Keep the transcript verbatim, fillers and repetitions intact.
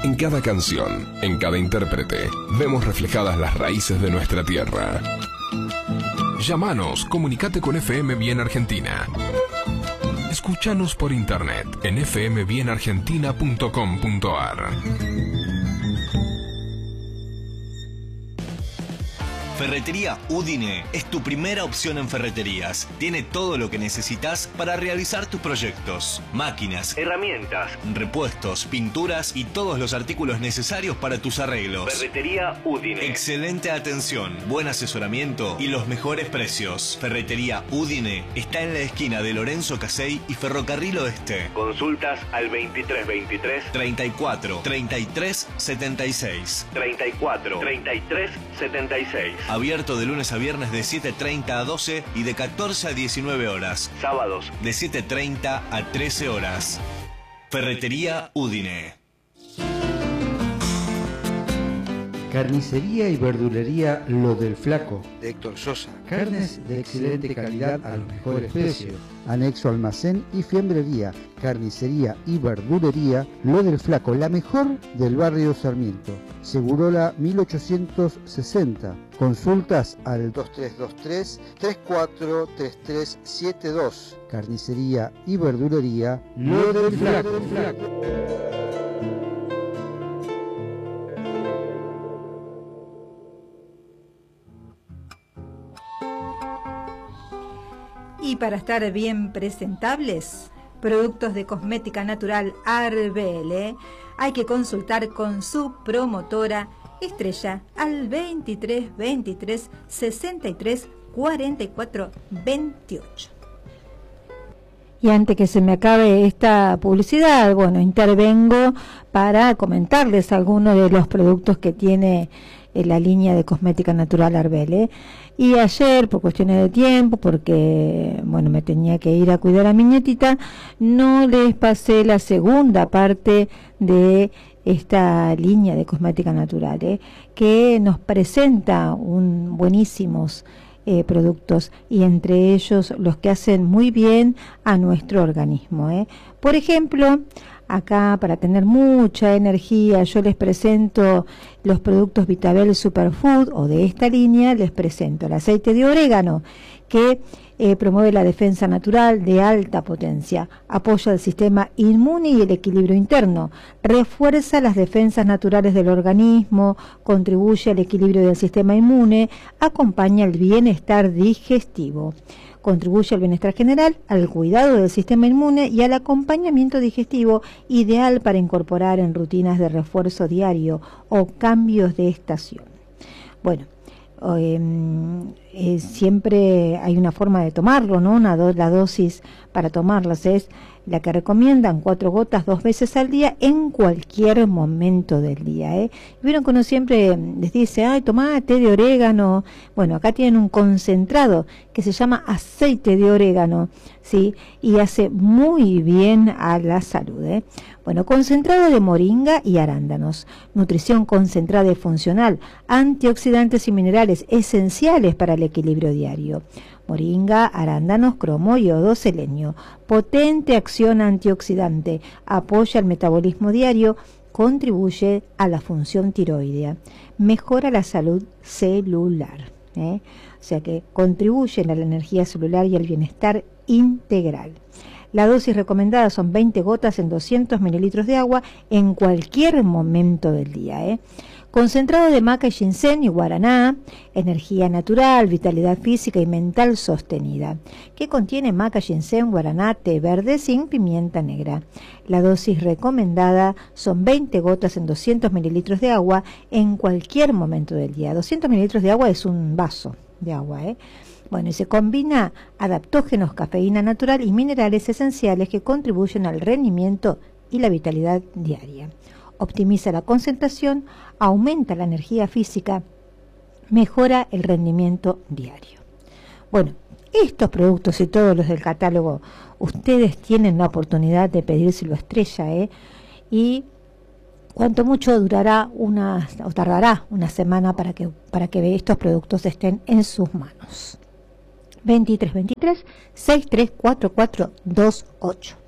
En cada canción, en cada intérprete, vemos reflejadas las raíces de nuestra tierra. Llámanos, comunicate con F M Bien Argentina. Escúchanos por internet en f m bien argentina punto com punto a r. Ferretería Udine es tu primera opción en ferreterías. Tiene todo lo que necesitas para realizar tus proyectos. Máquinas, herramientas, repuestos, pinturas y todos los artículos necesarios para tus arreglos. Ferretería Udine. Excelente atención, buen asesoramiento y los mejores precios. Ferretería Udine está en la esquina de Lorenzo Casey y Ferrocarril Oeste. Consultas al veintitrés veintitrés treinta y cuatro treinta y tres setenta y seis. treinta y cuatro treinta y tres setenta y seis. Abierto de lunes a viernes de siete treinta a doce y de catorce a diecinueve horas. Sábados de siete treinta a trece horas. Ferretería Udine. Carnicería y verdulería Lo del Flaco, de Héctor Sosa. Carnes de excelente calidad a los mejores precios. Anexo almacén y fiambrería. Carnicería y verdulería Lo del Flaco, la mejor del barrio Sarmiento. Segurola mil ochocientos sesenta. Consultas al dos tres dos tres, tres cuatro tres tres siete dos. Carnicería y verdulería Lo del Flaco. Y para estar bien presentables, productos de cosmética natural Arbele, hay que consultar con su promotora Estrella al veintitrés veintitrés sesenta y tres cuarenta y cuatro veintiocho. Y antes que se me acabe esta publicidad, bueno, intervengo para comentarles algunos de los productos que tiene eh, la línea de cosmética natural Arbele. Y ayer, por cuestiones de tiempo, porque, bueno, me tenía que ir a cuidar a mi nietita, no les pasé la segunda parte de esta línea de cosmética natural, ¿eh? que nos presenta un buenísimos eh, productos, y entre ellos los que hacen muy bien a nuestro organismo, ¿eh? Por ejemplo, acá para tener mucha energía yo les presento los productos Vitabel Superfood, o de esta línea les presento el aceite de orégano, que eh, promueve la defensa natural de alta potencia, apoya el sistema inmune y el equilibrio interno, refuerza las defensas naturales del organismo, contribuye al equilibrio del sistema inmune, acompaña el bienestar digestivo. Contribuye al bienestar general, al cuidado del sistema inmune y al acompañamiento digestivo, ideal para incorporar en rutinas de refuerzo diario o cambios de estación. Bueno, eh, eh, siempre hay una forma de tomarlo, ¿no? Una do la dosis para tomarlas es la que recomiendan, cuatro gotas dos veces al día en cualquier momento del día, ¿eh? Vieron que uno siempre les dice, ay, tomá té de orégano. Bueno, acá tienen un concentrado que se llama aceite de orégano, ¿sí? Y hace muy bien a la salud, ¿eh? Bueno, concentrado de moringa y arándanos, nutrición concentrada y funcional, antioxidantes y minerales esenciales para el equilibrio diario. Moringa, arándanos, cromo, yodo, selenio. Potente acción antioxidante, apoya el metabolismo diario, contribuye a la función tiroidea, mejora la salud celular, ¿eh? O sea que contribuyen a la energía celular y al bienestar integral. La dosis recomendada son veinte gotas en doscientos mililitros de agua en cualquier momento del día, ¿eh? Concentrado de maca y ginseng y guaraná, energía natural, vitalidad física y mental sostenida, que contiene maca, ginseng, guaraná, té verde, zinc, pimienta negra. La dosis recomendada son veinte gotas en doscientos mililitros de agua en cualquier momento del día. doscientos mililitros de agua es un vaso de agua, ¿eh? Bueno, y se combina adaptógenos, cafeína natural y minerales esenciales que contribuyen al rendimiento y la vitalidad diaria. Optimiza la concentración, aumenta la energía física, mejora el rendimiento diario. Bueno, estos productos y todos los del catálogo, ustedes tienen la oportunidad de pedírselo a Estrella, ¿eh? Y cuanto mucho durará una, o tardará una semana para que, para que estos productos estén en sus manos. veintitrés veintitrés, sesenta y tres cuarenta y cuatro veintiocho.